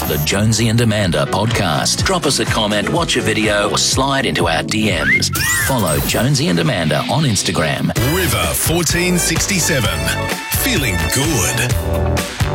to the Jonesy and Amanda podcast. Drop us a comment, watch a video, or slide into our DMs. Follow Jonesy and Amanda on Instagram. River 1467. Feeling good.